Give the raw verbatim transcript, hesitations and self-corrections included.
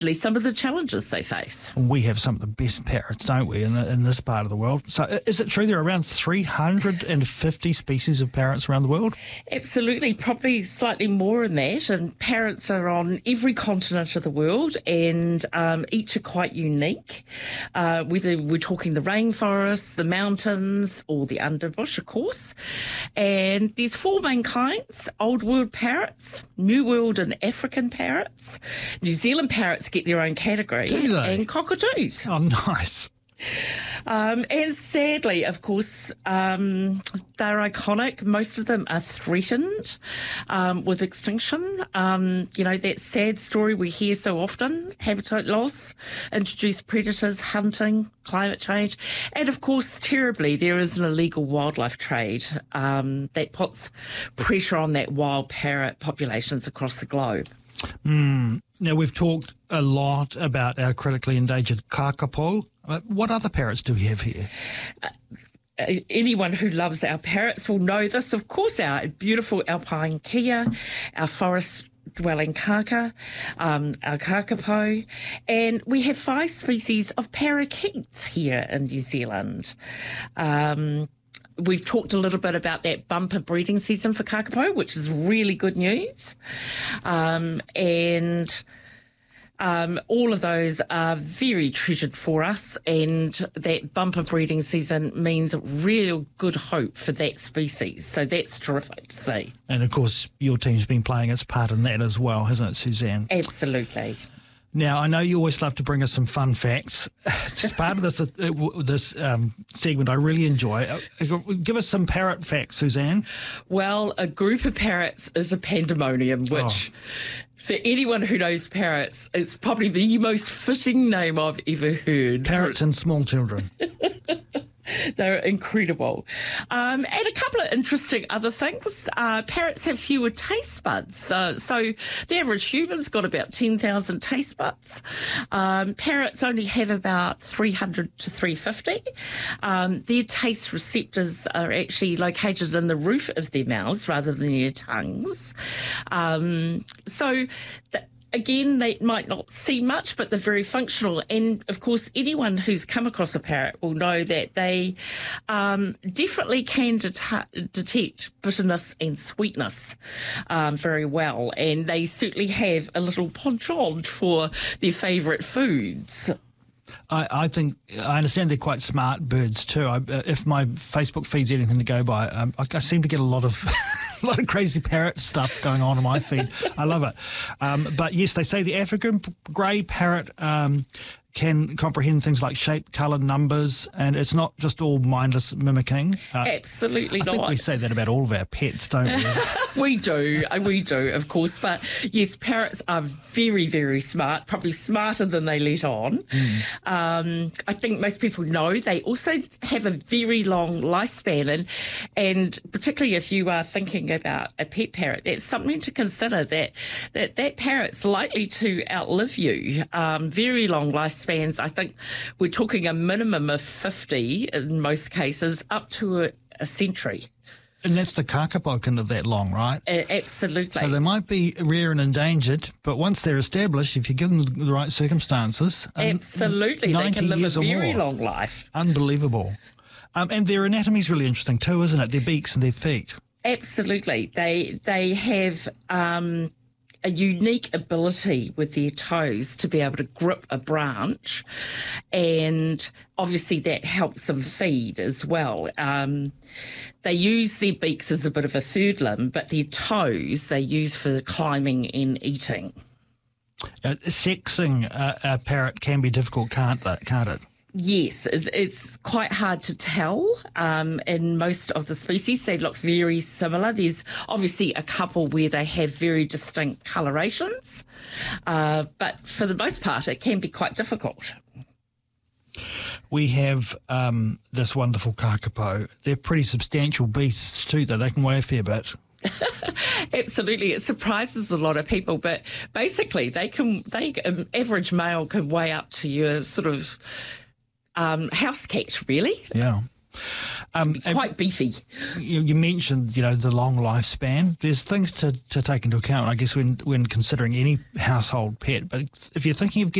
some of the challenges they face. We have some of the best parrots, don't we, in, in this part of the world? So is it true there are around three hundred fifty species of parrots around the world? Absolutely, probably slightly more than that. And parrots are on every continent of the world, and um, each are quite unique, uh, whether we're talking the rainforests, the mountains, or the underbush, of course. And there's four main kinds: Old World parrots, New World and African parrots. New Zealand parrots get their own category. Do they? And cockatoos. Oh, nice. Um, and sadly, of course, um, they're iconic. Most of them are threatened um, with extinction. Um, you know, that sad story we hear so often: habitat loss, introduced predators, hunting, climate change. And of course, terribly, there is an illegal wildlife trade um, that puts pressure on that wild parrot populations across the globe. Mm. Now, we've talked a lot about our critically endangered kakapo. Uh, what other parrots do we have here? Uh, anyone who loves our parrots will know this. Of course, our beautiful alpine kea, our forest-dwelling kaka, um, our kakapo, and we have five species of parakeets here in New Zealand. Um, We've talked a little bit about that bumper breeding season for kakapo, which is really good news. Um, and um, all of those are very treasured for us, and that bumper breeding season means real good hope for that species. So that's terrific to see. And, of course, your team's been playing its part in that as well, hasn't it, Suzanne? Absolutely. Now, I know you always love to bring us some fun facts. Just part of this uh, this um, segment I really enjoy. Uh, give us some parrot facts, Suzanne. Well, a group of parrots is a pandemonium, which, oh. for anyone who knows parrots, it's probably the most fitting name I've ever heard. Parrots and small children. They're incredible. Um, and a couple of interesting other things. Uh, parrots have fewer taste buds. Uh, so the average human's got about ten thousand taste buds. Um, parrots only have about three hundred to three hundred fifty. Um, their taste receptors are actually located in the roof of their mouths rather than their tongues. Um, so... Th- Again, they might not see much, but they're very functional. And, of course, anyone who's come across a parrot will know that they um, definitely can det- detect bitterness and sweetness um, very well. And they certainly have a little penchant for their favourite foods. I, I think I understand they're quite smart birds too. I, uh, if my Facebook feed's anything to go by, um, I, I seem to get a lot of a lot of crazy parrot stuff going on in my feed. I love it. Um, but yes, they say the African grey parrot um, can comprehend things like shape, colour, numbers, and it's not just all mindless mimicking. Uh, Absolutely I not. think we say that about all of our pets, don't we? We do, we do, of course. But yes, parrots are very, very smart, probably smarter than they let on. Mm. Um, I think most people know they also have a very long lifespan, and, and particularly if you are thinking about a pet parrot, that's something to consider, that that, that parrot's likely to outlive you. Um, very long lifespan. Spans, I think we're talking a minimum of fifty in most cases, up to a, a century. And that's the kakapo can live that long, right? Uh, absolutely. So they might be rare and endangered, but once they're established, if you give them the right circumstances... Absolutely. They can live a very long life. Unbelievable. Um, and their anatomy's really interesting too, isn't it? Their beaks and their feet. Absolutely. They, they have... Um, a unique ability with their toes to be able to grip a branch, and obviously that helps them feed as well. Um, they use their beaks as a bit of a third limb, but their toes they use for climbing and eating. Uh, sexing a, a parrot can be difficult, can't that? Can't it? Yes, it's, it's quite hard to tell. Um, in most of the species, they look very similar. There's obviously a couple where they have very distinct colorations, uh, but for the most part, it can be quite difficult. We have um, this wonderful kakapo. They're pretty substantial beasts too, though. They can weigh a fair bit. Absolutely, it surprises a lot of people, but basically, they can. They an average male can weigh up to your sort of. Um, house cat, really. Yeah. Um, Quite beefy. You, you mentioned, you know, the long lifespan. There's things to, to take into account, I guess, when when considering any household pet. But if you're thinking of